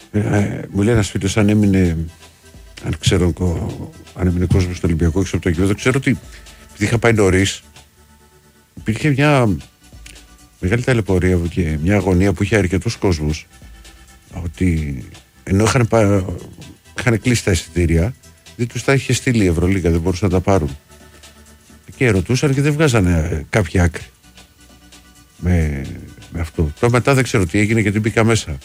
Μου λέει ένας φίλος αν έμεινε κόσμος στο Ολυμπιακό έξω από το γήπεδο. Ξέρω ότι επειδή είχα πάει νωρίς, υπήρχε μια μεγάλη ταλαιπωρία και μια αγωνία που είχε αρκετούς κόσμους. Ότι ενώ είχαν κλείσει τα εισιτήρια, δεν τους τα είχε στείλει η Ευρωλίγα, δεν μπορούσαν να τα πάρουν. Και ρωτούσαν και δεν βγάζανε κάποια άκρη με αυτό. Τώρα μετά δεν ξέρω τι έγινε γιατί μπήκα μέσα.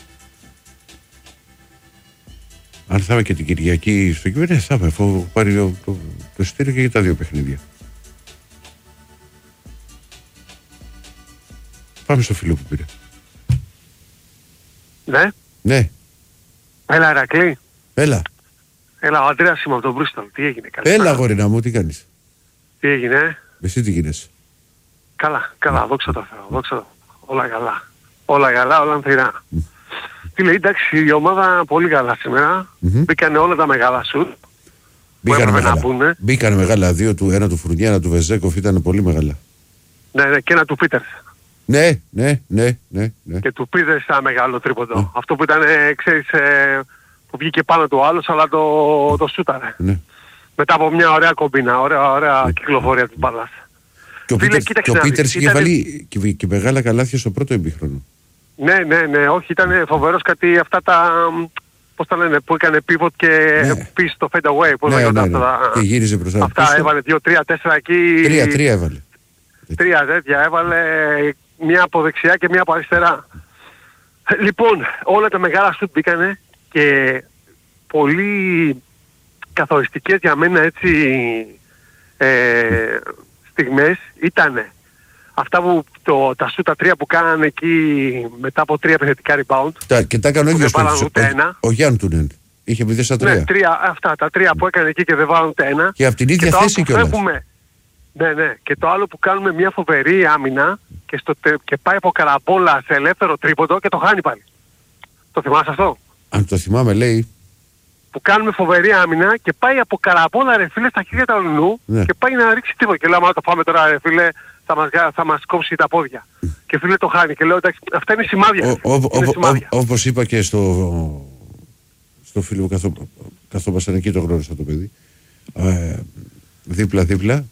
Αν θα είμαι και την Κυριακή στο κήπεδο, θα είμαι, αφού έχω πάρει το εισιτήριο και για τα δύο παιχνίδια. Πάμε στο φίλο που πήρε. Ναι. Ναι. Έλα, Ηρακλή. Έλα. Έλα, ο Αντρέας είμαι από τον Μπρίστολ. Τι έγινε, Έλα, γορίνα μου, τι κάνεις? Τι έγινε, Εσύ τι γίνεσαι? Καλά, δόξα τω Θεώ, δόξα τω. Όλα καλά. Όλα καλά, όλα ανθυρά. Τι λέει, εντάξει, η ομάδα πολύ καλά σήμερα. Μπήκανε όλα τα μεγάλα σουτ. Μπήκανε μεγάλα, ένα του Φουρνιά, ένα του Βεζέκοφ, ήταν πολύ μεγάλα. Ναι, και ένα του Πίτερς. Ναι. Και του Πίτερς ένα μεγάλο τρίποντο. Αυτό που ήταν, ξέρεις, που βγήκε πάνω του άλλος, αλλά το σούταρε. Ναι. Μετά από μια ωραία κομπίνα, ωραία κυκλοφορία της μπάλας. Και ο Πίτερς είχε βάλει και μεγάλα καλάθια στο πρώτο ημίχρονο. Ναι, όχι, ήταν φοβερός κάτι αυτά τα... Πώς τα λένε, που έκανε pivot και πίσω στο fade away. Πώς ναι. Και γύριζε προς τα αυτά έβαλε 2, 3, 4 εκεί. 3 έβαλε. 3 τέτοια έβαλε, μία από δεξιά και μία από αριστερά. Λοιπόν, όλα τα μεγάλα σουτ μπήκανε και πολύ καθοριστικές για μένα έτσι στιγμές ήτανε αυτά που τα σούτ τα 3 που κάνανε εκεί μετά από 3 επιθετικά rebound. Και τα έκανε ο ίδιος ο Γιάννη είχε επειδή στα 3. Ναι, αυτά τα 3 που έκανε εκεί και δεν βάλουν ούτε ένα. Και από την ίδια θέση κιόλας. Ναι. Και το άλλο που κάνουμε μια φοβερή άμυνα και πάει από καραμπόλα σε ελεύθερο τρίποντο και το χάνει πάλι. Το θυμάσαι αυτό? Αν το θυμάμαι, λέει. Που κάνουμε φοβερή άμυνα και πάει από καραμπόλα, ρε φίλε, στα χέρια του αλλού και πάει να ρίξει τίποτα. Και λέω, άμα το πάμε τώρα, ρε φίλε, θα μας κόψει τα πόδια. Και φίλε το χάνει. Και λέω, εντάξει, αυτά είναι σημάδια. Όπως είπα και στο φίλο μου, καθόμασταν εκεί, το γνώρισα το παιδί. Δίπλα.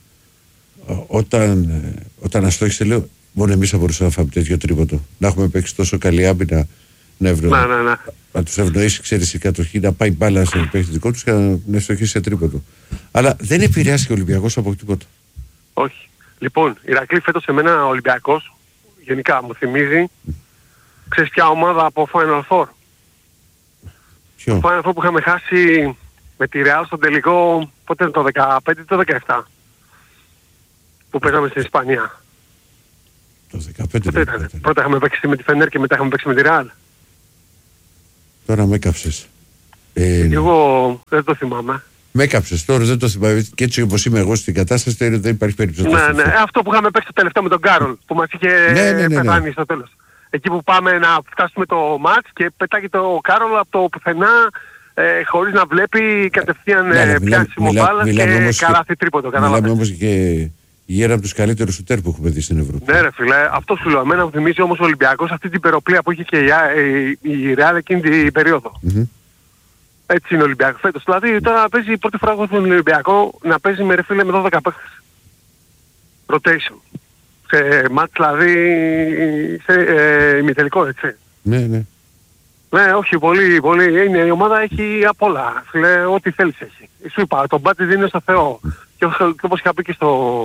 Όταν αστόχισε, λέω, μόνο εμείς θα μπορούσαμε να φάμε τέτοιο τρίποντο. Να έχουμε παίξει τόσο καλή άμυνα, να τους ευνοήσει, ξέρεις, η κατοχή, να πάει μπάλα σε παίξει δικό τους και να αστοχίσει σε τρίποντο. Αλλά δεν επηρεάστηκε ο Ολυμπιακός από τίποτα. Όχι. Λοιπόν, Ηρακλή, φέτος σε μένα ο Ολυμπιακός, γενικά μου θυμίζει, ξέρεις ποια ομάδα από Final Four? Ποιο? Το Final Four που είχαμε χάσει με τη Real στο τελικό, πότε ήταν, το 15 ή το 17? Που παίζαμε στην Ισπανία. Το 15 ήταν. Πρώτα είχαμε παίξει με τη Φενέρ και μετά είχαμε παίξει με τη Real. Τώρα με έκαψες. Εγώ δεν το θυμάμαι. Με έκαψες τώρα, δεν το θυμάμαι. Και έτσι όπως είμαι εγώ στην κατάσταση, δεν υπάρχει περίπτωση. Ναι. Αυτό που είχαμε παίξει το τελευταίο με τον Κάρολ, που μας είχε πεθάνει στο τέλος. Εκεί που πάμε να φτάσουμε το μάτς και πετάγει το Κάρολ από το πουθενά, χωρίς να βλέπει κατευθείαν πιάσιμο μπάλα και καλάθι τρίποντο. Μιλάμε όμως και για ένα από τους καλύτερους σουτέρ που έχουμε δει στην Ευρώπη. Ναι ρε φίλε, αυτό σου λέω. Εμένα μου θυμίζει όμως ο Ολυμπιακός αυτή την περοπλία που είχε και η Real εκείνη την περίοδο. Έτσι είναι ο Ολυμπιακός φέτος. Δηλαδή τώρα παίζει η πρώτη φορά στον Ολυμπιακό να παίζει με ρε φίλε με 12 παίχτες. Rotation. Σε μάτς δηλαδή σε ημιτελικό, έτσι. Ναι. Ναι, όχι, πολύ. Η ομάδα έχει απ' όλα. Φίλε, ό,τι θέλεις έχει. Σου είπα, το μπάτι δίνει στο Θεό. Και όπως είχα πει και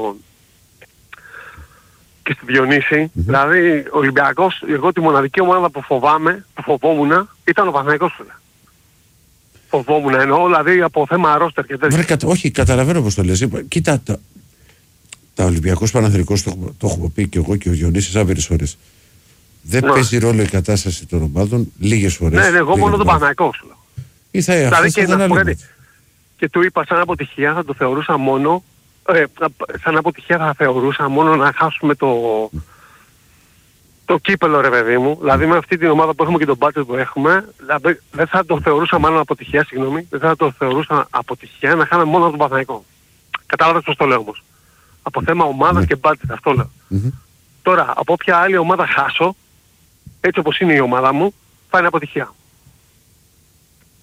στη Διονύση, δηλαδή ο Ολυμπιακός, εγώ τη μοναδική ομάδα που φοβόμουν, ήταν ο Παναθηναϊκός, φίλε. Φοβόμουν εννοώ, δηλαδή από θέμα ρόστερ και τέτοια. Όχι, καταλαβαίνω πώς το λες. Κοίτα, τα Ολυμπιακός Παναθηναϊκός το έχουμε πει και εγώ και ο Διονύσης άβερες φορές. Δεν παίζει ρόλο η κατάσταση των ομάδων λίγες φορές. Ναι, εγώ μόνο τον Παναθηναϊκό σου λέω. Δηλαδή και του είπα σαν αποτυχία θα το θεωρούσα μόνο, σαν αποτυχία θα θεωρούσα μόνο να χάσουμε το κύπελο ρε παιδί μου. Δηλαδή με αυτή την ομάδα που έχουμε και τον budget που έχουμε, δηλαδή, δεν θα το θεωρούσα μάλλον αποτυχία, δεν θα το θεωρούσα αποτυχία να χάμε μόνο τον Παναθηναϊκό. Κατάλαβες πώς το λέω όμως. Από θέμα ομάδας και budget, αυτό λέω. Τώρα, από όποια άλλη ομάδα χάσω, έτσι όπως είναι η ομάδα μου, θα είναι αποτυχία.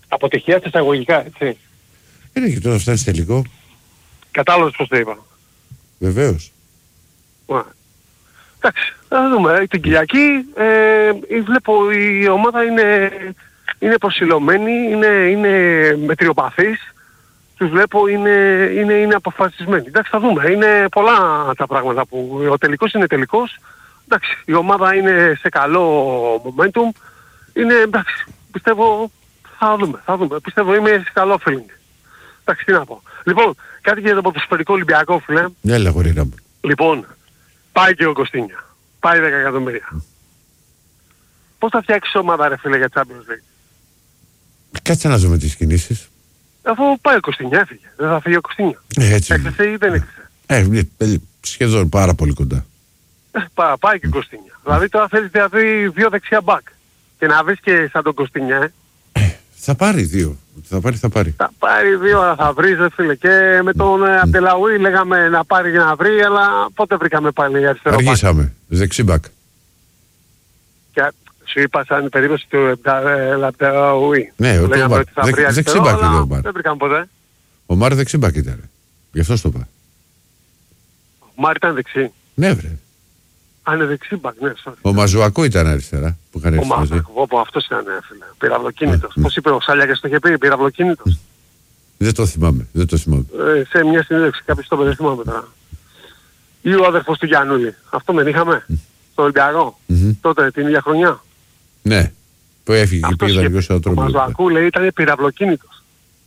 αποτυχία στα εισαγωγικά, έτσι. Είναι και τώρα φτάνει τελικό. Κατάλαβες πώς το είπα. Βεβαίως. Εντάξει, θα δούμε. Την Κυριακή βλέπω η ομάδα είναι προσιλωμένη, είναι μετριοπαθής. Τους βλέπω είναι αποφασισμένοι. Εντάξει, θα δούμε. Είναι πολλά τα πράγματα που ο τελικός είναι τελικός. Εντάξει, η ομάδα είναι σε καλό momentum. Εντάξει, πιστεύω θα δούμε. Πιστεύω είμαι σε καλό feeling. Εντάξει, τι να πω. Λοιπόν, κάτι για το ποδοσφαιρικό Ολυμπιακό, φίλε. Έλα, γορίνα μου. Λοιπόν, πάει και ο Κωστίνια. Πάει 10 εκατομμύρια. Πώς θα φτιάξεις ομάδα, ρε φίλε, για Champions League? Κάτσε να δούμε τις κινήσεις. Αφού πάει ο Κωστίνια, έφυγε. Δεν θα φύγει ο Κωστίνια. Έτσι. Έκλεισε ή δεν έκλεισε? Σχεδόν πάρα πολύ κοντά. Πάει και ο Κωστίνια. Δηλαδή τώρα θέλεις δηλαδή 2 δεξιά μπακ. Και να βρεις και σαν τον Κωστίνια, Θα πάρει 2. Θα πάρει. Θα πάρει 2, αλλά θα βρεις, ρε φίλε. Και με τον Αμπτελαούι λέγαμε να πάρει για να βρει, αλλά πότε βρήκαμε πάλι αριστερό μπακ? Αργήσαμε. Δεξί μπακ. Και σου είπα σαν περίπτωση του Αμπτελαούι. Ναι, δεξί μπακ είναι ο Μάρ. Δεν βρήκαμε ποτέ. Ο Μάρ δεξί μπακ ήταν. Γι' αυτό το είπα. Ο Μάρ ήταν δεξί. Ναι, βρε. Αν είναι δεξί μπακ, ναι. Ο Μαζουακού ήταν αριστερά που είχαν έρθει μαζί. Αυτός ήταν, φίλε. Πυραυλοκίνητος. Πώς είπε ο Σάλιακας, το είχε πει, πυραυλοκίνητος. Δεν το θυμάμαι. Σε μια συνέντευξη κάποιος το είπε, δεν θυμάμαι τώρα. Ή ο αδερφός του Γιαννούλη. Αυτό δεν είχαμε στο Ολυμπιακό. Τότε την ίδια χρονιά. Ναι. Που έφυγε και πήγε δανεικός ο Ο Μαζουακού λέει ήταν πυραυλοκίνητος.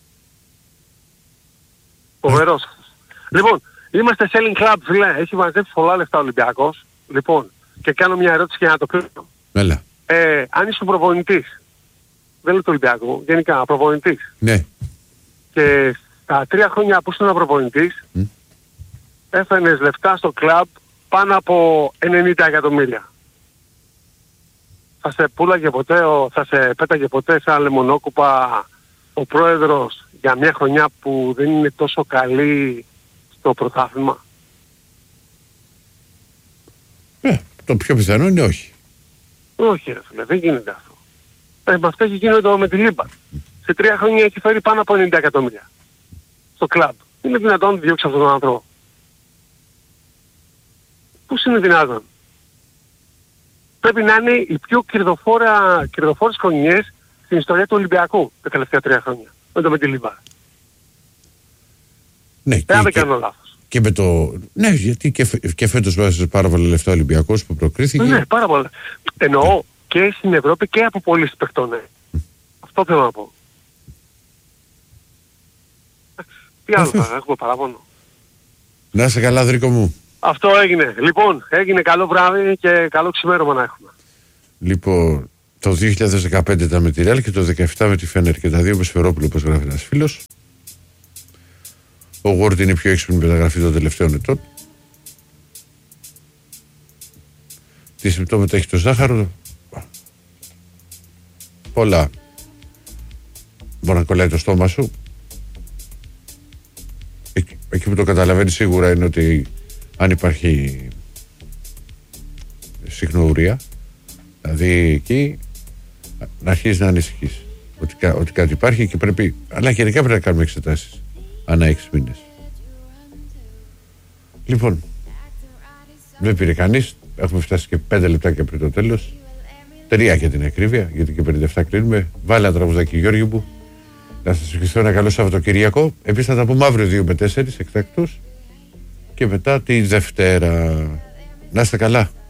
Φοβερός. Λοιπόν, είμαστε selling club, φίλε. Έχει μαζέψει πολλά λεφτά ο Ολυμπιακός. Λοιπόν, και κάνω μια ερώτηση για να το κλείσω. Έλα. Αν είσαι προπονητής, δεν λέω το Ολυμπιακό, γενικά προπονητής. Ναι. Και στα 3 χρόνια που ήσουν προπονητής, έφερνες λεφτά στο κλαμπ πάνω από 90 εκατομμύρια. Θα σε πούλαγε ποτέ, θα σε πέταγε ποτέ σαν λεμονόκουπα ο πρόεδρος για μια χρονιά που δεν είναι τόσο καλή στο πρωτάθλημα? Το πιο πιθανό είναι όχι. Όχι, ρε φίλε, δεν γίνεται αυτό. Με αυτό έχει γίνει με τη Λίμπα. Σε 3 χρόνια έχει φέρει πάνω από 90 εκατομμύρια στο κλαμπ. Είναι δυνατόν να διώξει αυτόν τον άνθρωπο? Πώς είναι δυνατόν? Πρέπει να είναι οι πιο κερδοφόρες χρονιές στην ιστορία του Ολυμπιακού τα τελευταία 3 χρόνια. Με τη Λίμπα. Ναι, δεν κάνω λάθος. Και με το... Ναι, γιατί και φέτος βάζει πάρα πολλά λεφτά Ολυμπιακός που προκρίθηκε. Ναι, πάρα πολλά. Εννοώ και στην Ευρώπη και από πωλήσεις παιχτών. Αυτό θέλω να πω. Τι άλλο θα έχουμε παράπονο? Να είσαι καλά, Δρίκο μου. Αυτό έγινε. Λοιπόν, έγινε καλό βράδυ και καλό ξημέρωμα να έχουμε. Λοιπόν, το 2015 ήταν με τη Ρεάλ και το 2017 με τη Φένερ και τα δύο με Σφερόπουλο, όπως γράφει ένας φίλος. Ο Γουόρντ είναι η πιο έξυπνη μεταγραφή των τελευταίων ετών. Τι συμπτώματα έχει το ζάχαρο? Πολλά. Μπορεί να κολλάει το στόμα σου. Εκεί που το καταλαβαίνει σίγουρα είναι ότι αν υπάρχει συχνουρία, δηλαδή εκεί να αρχίσει να ανησυχείς ότι κάτι υπάρχει και πρέπει, αλλά γενικά πρέπει να κάνουμε εξετάσεις ανά 6 μήνες. Λοιπόν, δεν πήρε κανείς. Έχουμε φτάσει και 5 λεπτάκια πριν το τέλος. 3 για την ακρίβεια, γιατί και 57 κλείνουμε. Βάλε ένα τραγουδάκι, Γιώργη μου. Να σας ευχηθώ ένα καλό Σαββατοκυριακό. Επίσης θα τα πούμε αύριο 2 με 4 εκτάκτους. Και μετά τη Δευτέρα. Να είστε καλά.